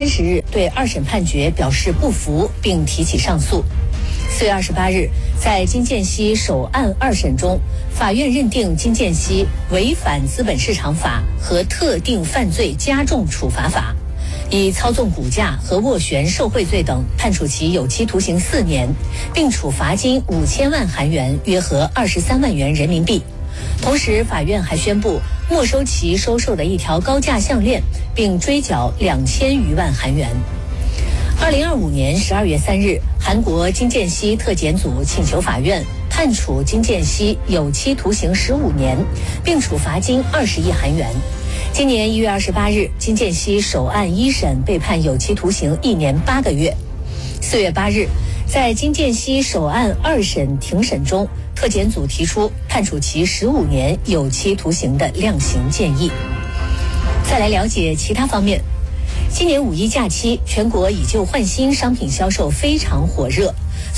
30日对二审判决表示不服，并提起上诉。4月28日，在金建熙首案二审中，法院认定金建熙违反资本市场法和特定犯罪加重处罚法，以操纵股价和斡旋受贿罪等判处其有期徒刑4年，并处罚金5000万韩元，约合23万元人民币。同时，法院还宣布没收其收受的一条高价项链，并追缴2000余万韩元。2025年12月3日，韩国金建熙特检组请求法院判处金建熙有期徒刑15年，并处罚金20亿韩元。今年1月28日，金建熙首案一审被判有期徒刑1年8个月。4月8日，在金建熙首案二审庭审中，特检组提出判处其15年有期徒刑的量刑建议。再来了解其他方面。今年5一假期，全国以旧换新商品销售非常火热。